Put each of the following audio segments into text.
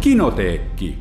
Kinoteekki.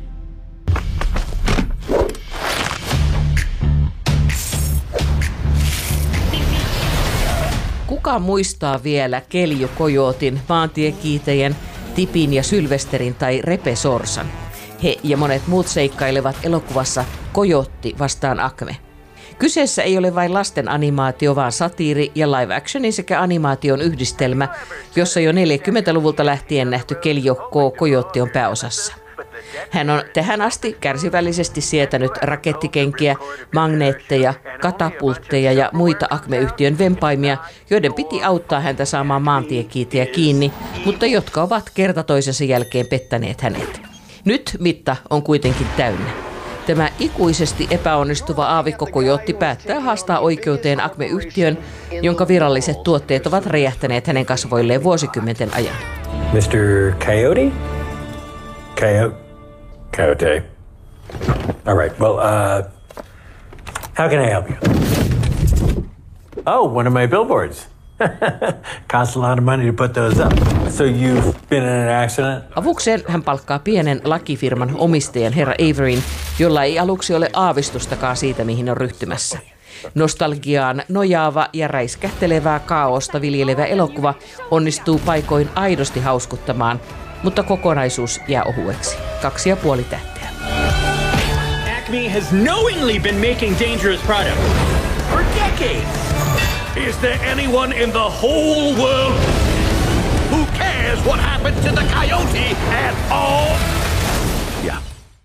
Kuka muistaa vielä Keljo Coyoten, maantiekiitäjän, Tipin ja Sylvesterin tai Repe Sorsan? He ja monet muut seikkailevat elokuvassa Coyote vastaan Acme. Kyseessä ei ole vain lasten animaatio, vaan satiiri ja live actionin sekä animaation yhdistelmä, jossa jo 40-luvulta lähtien nähty Keljo Coyote on pääosassa. Hän on tähän asti kärsivällisesti sietänyt rakettikenkiä, magneetteja, katapultteja ja muita Acme-yhtiön vempaimia, joiden piti auttaa häntä saamaan maantiekiitejä kiinni, mutta jotka ovat kerta toisensa jälkeen pettäneet hänet. Nyt mitta on kuitenkin täynnä. Tämä ikuisesti epäonnistuva aavikko Coyote päättää haastaa oikeuteen Acme-yhtiön, jonka viralliset tuotteet ovat räjähtäneet hänen kasvoilleen vuosikymmenten ajan. Mr. Coyote? Coyote. All right. Well, how can I help you? Oh, one of my billboards. Costs a lot of money to put those up. So you've been in an accident? Avukseen hän palkkaa pienen lakifirman omistajan herra Averyn, jolla ei aluksi ole aavistustakaan siitä, mihin on ryhtymässä. Nostalgiaan nojaava ja räiskähtelevää kaaosta viljelevä elokuva onnistuu paikoin aidosti hauskuttamaan, mutta kokonaisuus jää ohueksi. 2,5 tähteä. Acme has knowingly been making dangerous products for decades. Is there anyone in the whole world who cares what happened to the Coyote at all? Yeah.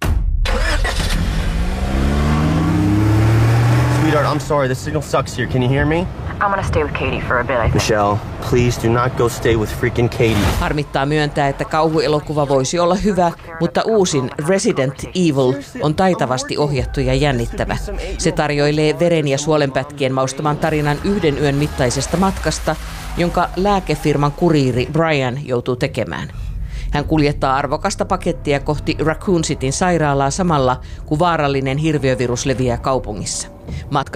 Sweetheart, I'm sorry. The signal sucks here. Can you hear me? I'm gonna stay with Katie for a bit, I think. Michelle, please do not go stay with freaking Katie. Harmittaa myöntää, että kauhuelokuva voisi olla hyvä, mutta uusin Resident Evil on taitavasti ohjattu ja jännittävä. Se tarjoilee veren ja suolenpätkien maustaman tarinan 1 yön mittaisesta matkasta, jonka lääkefirman kuriiri Brian joutuu tekemään. Hän kuljettaa arvokasta pakettia kohti Raccoon Cityn sairaalaa samalla, kun vaarallinen hirviövirus leviää kaupungissa.